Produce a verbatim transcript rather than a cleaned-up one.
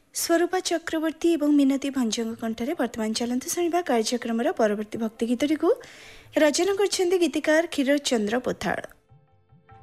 स्वरूपा चक्रवर्ती और मिनती भंजंग कंठरे वर्तमान चलते शुणा कार्यक्रम परवर्ती भक्ति गीतटी को रचना कर गीतिकार क्षीर चंद्र पोथाड़।